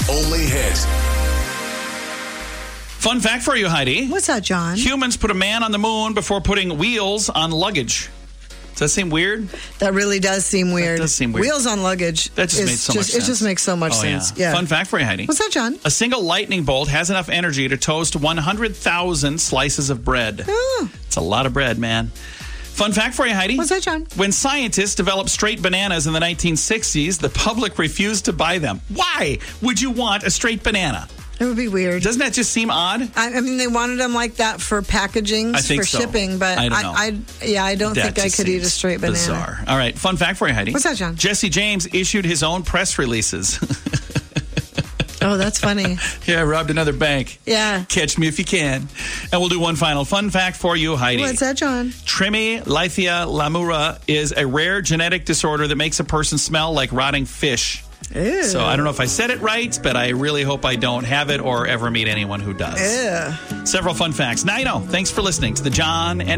only hit. Fun fact for you, Heidi. What's that, John? Humans put a man on the moon before putting wheels on luggage. Does that seem weird? That really does seem weird. That does seem weird. Wheels on luggage. That just made so much sense. It just makes so much sense. Yeah. Fun fact for you, Heidi. What's that, John? A single lightning bolt has enough energy to toast 100,000 slices of bread. Oh. It's a lot of bread, man. Fun fact for you, Heidi. What's that, John? When scientists developed straight bananas in the 1960s, the public refused to buy them. Why would you want a straight banana? It would be weird. Doesn't that just seem odd? I mean, they wanted them like that for packaging, for shipping, but I don't know. I don't think I could eat a straight banana. Bizarre. All right, fun fact for you, Heidi. What's that, John? Jesse James issued his own press releases. Oh, that's funny. Yeah, I robbed another bank. Yeah. Catch me if you can. And we'll do one final fun fact for you, Heidi. What's that, John? Trimelia lamura is a rare genetic disorder that makes a person smell like rotting fish. Ew. So I don't know if I said it right, but I really hope I don't have it or ever meet anyone who does. Ew. Several fun facts. Now you know. Thanks for listening to the John and